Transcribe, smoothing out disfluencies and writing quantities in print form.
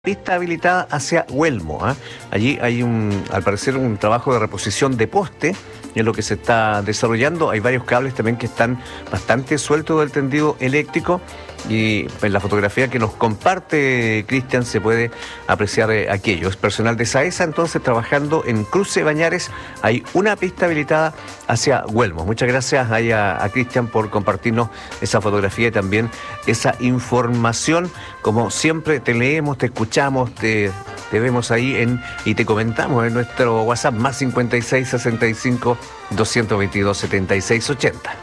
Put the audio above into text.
Pista habilitada hacia Huelmo. Allí hay al parecer un trabajo de reposición de poste, y es lo que se está desarrollando. Hay varios cables también que están bastante sueltos del tendido eléctrico, y en la fotografía que nos comparte Cristian se puede apreciar aquello. Es personal de SAESA entonces trabajando en Cruce Bañares. Hay una pista habilitada hacia Huelmo. Muchas gracias a Cristian por compartirnos esa fotografía y también esa información. Como siempre te leemos, te escuchamos, te vemos ahí y te comentamos en nuestro WhatsApp más 56 65 222 76 80.